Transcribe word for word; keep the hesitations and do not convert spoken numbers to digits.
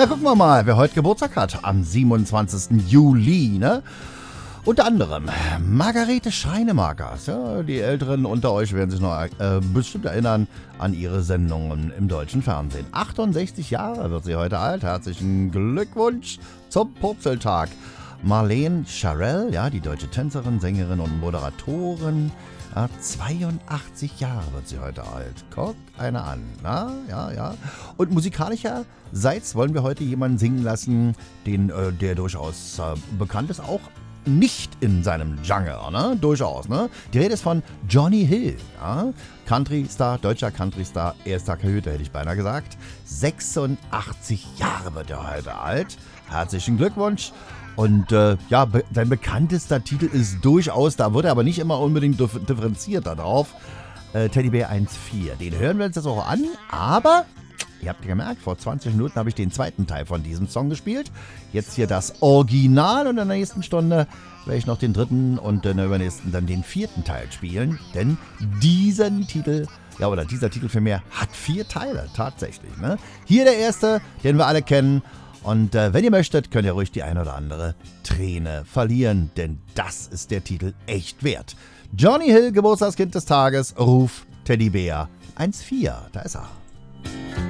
Na, gucken wir mal, wer heute Geburtstag hat. Am siebenundzwanzigsten Juli, ne? Unter anderem Margarete Scheinemakers. Ja, die Älteren unter euch werden sich noch äh, bestimmt erinnern an ihre Sendungen im deutschen Fernsehen. achtundsechzig Jahre wird sie heute alt. Herzlichen Glückwunsch zum Purzeltag. Marlene Scharell, ja, die deutsche Tänzerin, Sängerin und Moderatorin. Ja, zweiundachtzig Jahre wird sie heute alt. Guck einer an. Na, ja, ja. Und musikalischerseits wollen wir heute jemanden singen lassen, den, äh, der durchaus äh, bekannt ist, auch nicht in seinem Genre, ne? Durchaus, ne? Die Rede ist von Johnny Hill, ja? Country-Star, deutscher Country-Star, erster Torhüter, hätte ich beinahe gesagt. sechsundachtzig Jahre wird er heute alt. Herzlichen Glückwunsch. Und äh, ja, be- sein bekanntester Titel ist durchaus, da wird er aber nicht immer unbedingt dif- differenziert darauf, äh, Teddybär eins vier. Den hören wir uns jetzt auch an, aber ihr habt ja gemerkt, vor zwanzig Minuten habe ich den zweiten Teil von diesem Song gespielt. Jetzt hier das Original und in der nächsten Stunde werde ich noch den dritten und in der übernächsten dann den vierten Teil spielen. Denn diesen Titel, ja oder dieser Titel für mehr, hat vier Teile tatsächlich. Ne? Hier der erste, den wir alle kennen. Und äh, wenn ihr möchtet, könnt ihr ruhig die ein oder andere Träne verlieren, denn das ist der Titel echt wert. Johnny Hill, Geburtstagskind des Tages, Ruf Teddybär eins vier, da ist er.